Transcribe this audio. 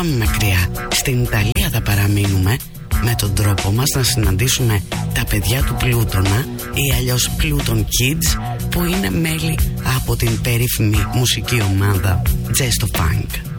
πάμε μακριά. Στην Ιταλία θα παραμείνουμε, με τον τρόπο μας να συναντήσουμε τα παιδιά του Πλούτονα ή αλλιώς Pluton Kids, που είναι μέλη από την περίφημη μουσική ομάδα Gesto Funk.